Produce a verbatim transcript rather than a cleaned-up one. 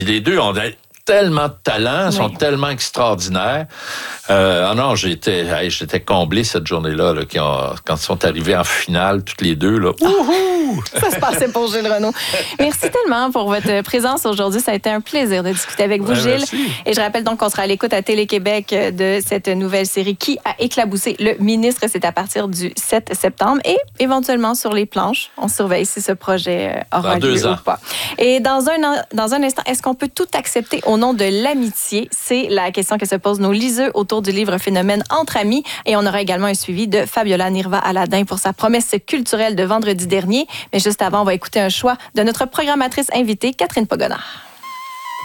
Les deux ont tellement de talent, oui. sont tellement extraordinaires. Euh, ah non, j'étais, hey, j'étais comblé cette journée-là, là, qui ont, quand ils sont arrivés en finale, toutes les deux. Là. Ouhou! Ça se passait pour Gilles Renaud. Merci tellement pour votre présence aujourd'hui. Ça a été un plaisir de discuter avec vous, ouais, Gilles. Merci. Et je rappelle donc qu'on sera à l'écoute à Télé-Québec de cette nouvelle série Qui a éclaboussé le ministre. C'est à partir du sept septembre et éventuellement sur les planches. On surveille si ce projet aura dans lieu deux ans. ou pas. Et dans un, dans un instant, est-ce qu'on peut tout accepter au nom de l'amitié? C'est la question que se posent nos liseux autour du livre Phénomène entre amis. Et on aura également un suivi de Fabiola Nirva-Aladin pour sa promesse culturelle de vendredi dernier. Mais juste avant, on va écouter un choix de notre programmatrice invitée, Catherine Pogonard.